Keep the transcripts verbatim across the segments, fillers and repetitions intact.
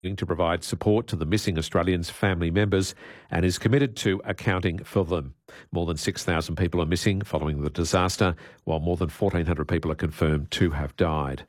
to provide support to the missing Australians' family members and is committed to accounting for them. More than six thousand people are missing following the disaster, while more than fourteen hundred people are confirmed to have died.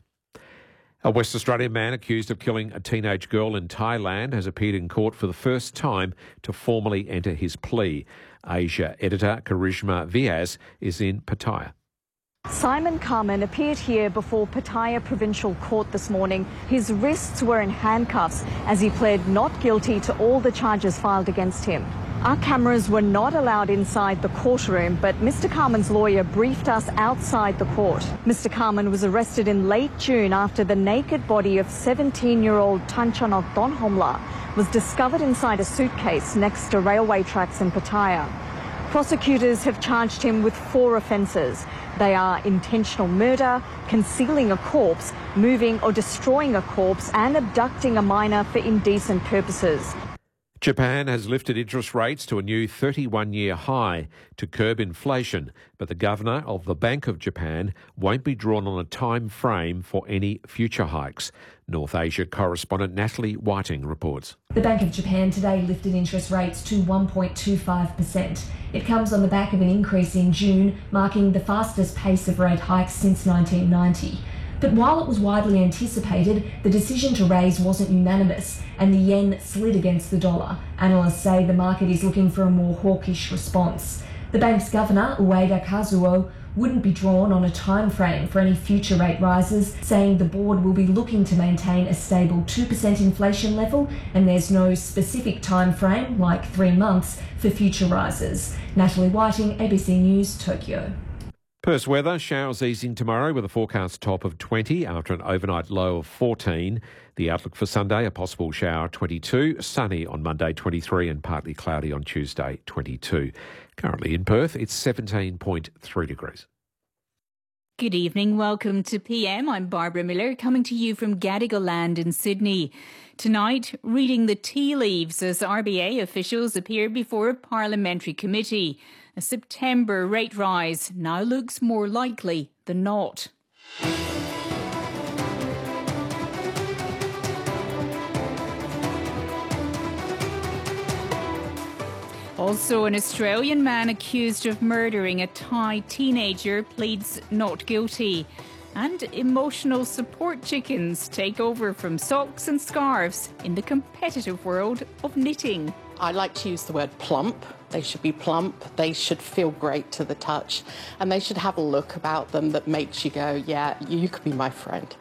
A West Australian man accused of killing a teenage girl in Thailand has appeared in court for the first time to formally enter his plea. Asia editor Karishma Vyas is in Pattaya. Simon Carman appeared here before Pattaya Provincial Court this morning. His wrists were in handcuffs as he pled not guilty to all the charges filed against him. Our cameras were not allowed inside the courtroom, but Mister Carman's lawyer briefed us outside the court. Mister Carman was arrested in late June after the naked body of seventeen-year-old Tanchanok Donhomla was discovered inside a suitcase next to railway tracks in Pattaya. Prosecutors have charged him with four offences. They are intentional murder, concealing a corpse, moving or destroying a corpse, and abducting a minor for indecent purposes. Japan has lifted interest rates to a new thirty-one-year high to curb inflation, but the governor of the Bank of Japan won't be drawn on a time frame for any future hikes. North Asia correspondent Natalie Whiting reports. The Bank of Japan today lifted interest rates to one point two five percent. It comes on the back of an increase in June, marking the fastest pace of rate hikes since nineteen ninety. But while it was widely anticipated, the decision to raise wasn't unanimous and the yen slid against the dollar. Analysts say the market is looking for a more hawkish response. The bank's governor, Ueda Kazuo, wouldn't be drawn on a time frame for any future rate rises, saying the board will be looking to maintain a stable two percent inflation level and there's no specific time frame, like three months, for future rises. Natalie Whiting, A B C News, Tokyo. Perth's weather, showers easing tomorrow with a forecast top of twenty after an overnight low of fourteen. The outlook for Sunday, a possible shower twenty-two, sunny on Monday twenty-three and partly cloudy on Tuesday twenty-two. Currently in Perth, it's seventeen point three degrees. Good evening, welcome to P M. I'm Barbara Miller, coming to you from Gadigal Land in Sydney. Tonight, reading the tea leaves as R B A officials appear before a parliamentary committee. A September rate rise now looks more likely than not. Also, an Australian man accused of murdering a Thai teenager pleads not guilty. And emotional support chickens take over from socks and scarves in the competitive world of knitting. I like to use the word plump. They should be plump, they should feel great to the touch, and they should have a look about them that makes you go, yeah, you could be my friend.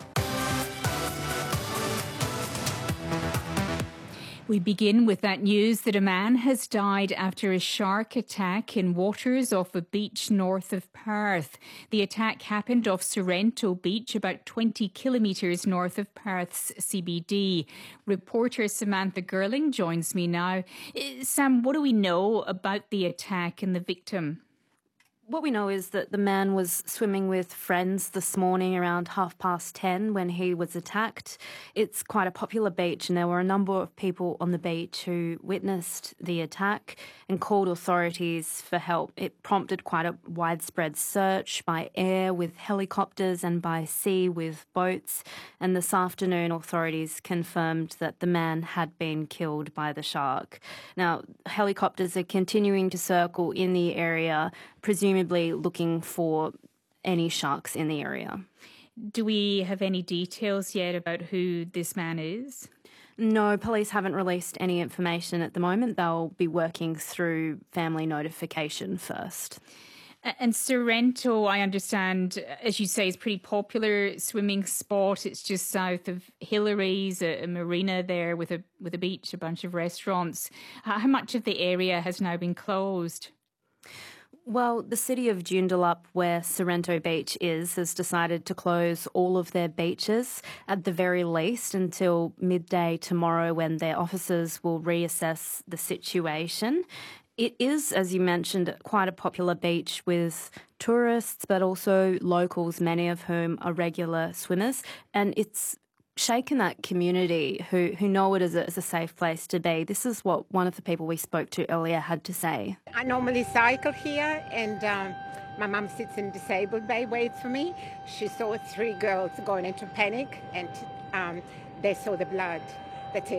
We begin with that news that a man has died after a shark attack in waters off a beach north of Perth. The attack happened off Sorrento Beach, about twenty kilometres north of Perth's C B D. Reporter Samantha Girling joins me now. Sam, what do we know about the attack and the victim? What we know is that the man was swimming with friends this morning around half past ten when he was attacked. It's quite a popular beach and there were a number of people on the beach who witnessed the attack and called authorities for help. It prompted quite a widespread search by air with helicopters and by sea with boats. And this afternoon, authorities confirmed that the man had been killed by the shark. Now, helicopters are continuing to circle in the area, presumably looking for any sharks in the area. Do we have any details yet about who this man is? No, police haven't released any information at the moment. They'll be working through family notification first. And Sorrento, I understand, as you say, is a pretty popular swimming spot. It's just south of Hillary's, a, a marina there with a with a beach, a bunch of restaurants. How much of the area has now been closed? Well, the city of Joondalup, where Sorrento Beach is, has decided to close all of their beaches at the very least until midday tomorrow when their officers will reassess the situation. It is, as you mentioned, quite a popular beach with tourists, but also locals, many of whom are regular swimmers, and it's shaken that community who, who know it as a, as a safe place to be. This is what one of the people we spoke to earlier had to say. I normally cycle here and um, my mum sits in disabled bay, waits for me. She saw three girls going into panic and um, they saw the blood. That's it.